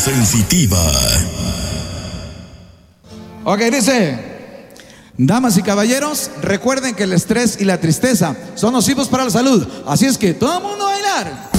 sensitiva. Ok, dice: damas y caballeros, recuerden que el estrés y la tristeza son nocivos para la salud. Así es que todo el mundo a bailar.